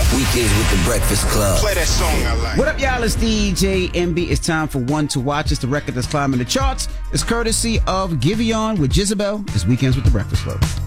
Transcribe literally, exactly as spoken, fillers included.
Weekends with the Breakfast Club. Play that song I like. What up, y'all? It's D J M B. It's time for One to Watch. It's the record that's climbing the charts. It's courtesy of Giveon with Jezebel. It's Weekends with the Breakfast Club.